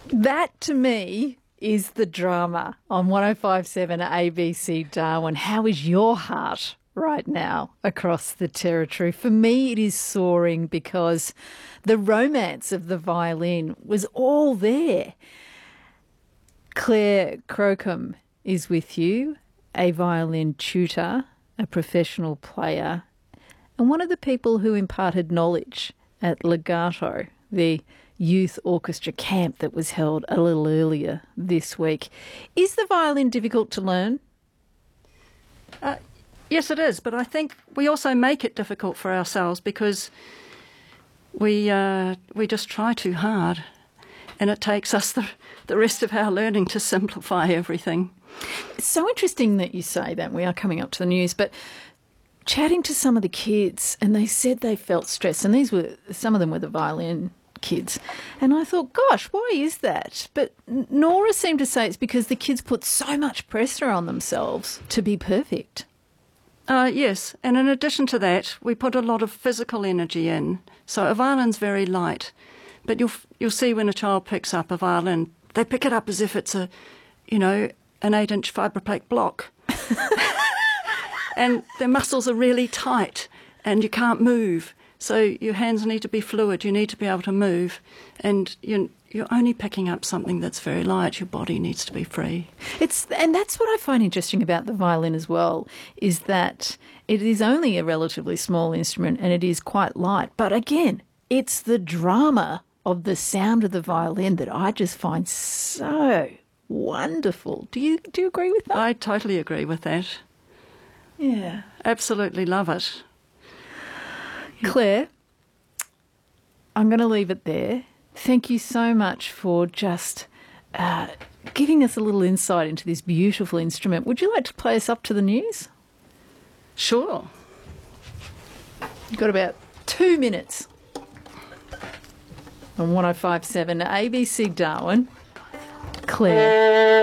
That, to me, is the drama on 105.7 ABC Darwin. How is your heart right now across the territory? For me, it is soaring because the romance of the violin was all there. Claire Crocombe is with you, a violin tutor, a professional player, and one of the people who imparted knowledge at Legato, the youth orchestra camp that was held a little earlier this week. Is the violin difficult to learn? Yes, it is, but I think we also make it difficult for ourselves because we just try too hard, and it takes us the rest of our learning to simplify everything. It's so interesting that you say that. We are coming up to the news, but chatting to some of the kids, and they said they felt stressed, and some of them were the violin kids. And I thought, gosh, why is that? But Nora seemed to say it's because the kids put so much pressure on themselves to be perfect. Yes, and in addition to that, we put a lot of physical energy in. So a violin's very light, but you'll see when a child picks up a violin, they pick it up as if it's an 8-inch vibroplate block. And their muscles are really tight and you can't move. So your hands need to be fluid, you need to be able to move, and you're only picking up something that's very light. Your body needs to be free. And that's what I find interesting about the violin as well, is that it is only a relatively small instrument and it is quite light. But again, it's the drama of the sound of the violin that I just find so wonderful. Do you agree with that? I totally agree with that. Yeah. Absolutely love it. Claire, I'm going to leave it there. Thank you so much for just giving us a little insight into this beautiful instrument. Would you like to play us up to the news? Sure. You've got about 2 minutes on 105.7 ABC Darwin. Claire.